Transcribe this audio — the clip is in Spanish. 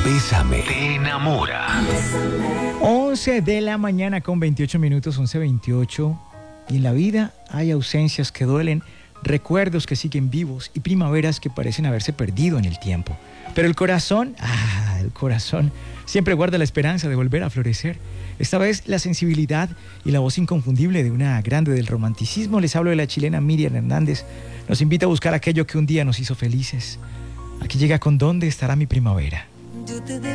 Bésame, te enamora. 11 de la mañana con 28 minutos, 11:28. Y en la vida hay ausencias que duelen, recuerdos que siguen vivos y primaveras que parecen haberse perdido en el tiempo. Pero el corazón siempre guarda la esperanza de volver a florecer. Esta vez la sensibilidad y la voz inconfundible de una grande del romanticismo, les hablo de la chilena Miriam Hernández, nos invita a buscar aquello que un día nos hizo felices. Aquí llega con ¿Dónde estará mi primavera? Yo te debo